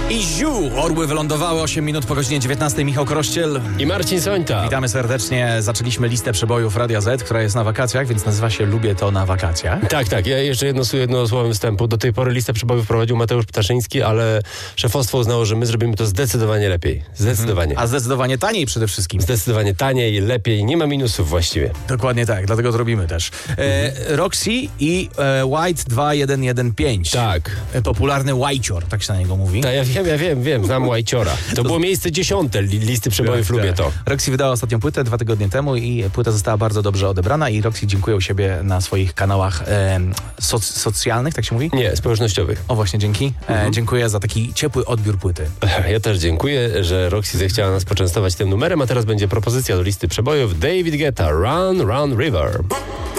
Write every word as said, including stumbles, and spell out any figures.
I ziu! Orły wylądowały osiem minut po godzinie dziewiętnastej. Michał Krościel i Marcin Sońta. Witamy serdecznie. Zaczęliśmy listę przebojów Radia Z, która jest na wakacjach, więc nazywa się Lubię to na wakacjach. Tak, tak. Ja jeszcze jedno, jedno słowem wstępu. Do tej pory listę przebojów prowadził Mateusz Ptaszyński, ale szefostwo uznało, że my zrobimy to zdecydowanie lepiej. Zdecydowanie. Mhm. A zdecydowanie taniej przede wszystkim. Zdecydowanie taniej, lepiej. Nie ma minusów właściwie. Dokładnie tak, dlatego to robimy też. E, Roxy i e, White dwa jeden jeden pięć. Tak. E, popularny Whitecior, tak się na niego mówi. Tak, ja wiem, ja wiem, wiem. Znam Whiteciora. To, to było miejsce dziesiąte li, listy przebojów. Tak, Lubię tak. to. Roxy wydała ostatnią płytę dwa tygodnie temu i płyta została bardzo dobrze odebrana i Roxy dziękuję u siebie na swoich kanałach e, soc- socjalnych, tak się mówi? Nie, społecznościowych. O właśnie, dzięki. E, Mhm. Dziękuję za taki ciepły odbiór płyty. Ja też dziękuję, że Roxy zechciała nas poczęstować tym numerem, a teraz będzie propozycja do listy przebojów. David Guetta, Run, Run River.